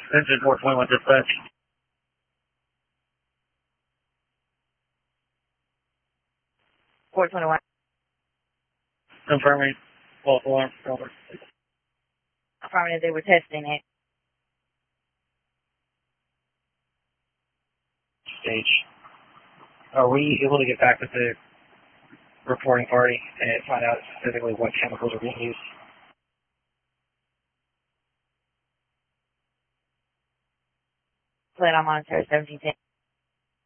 Engine 421 dispatch. Confirming. False alarm. Over. Affirmative, they were testing it. Stage. Are we able to get back with the reporting party and find out specifically what chemicals are being used? Flat on monitor 1710.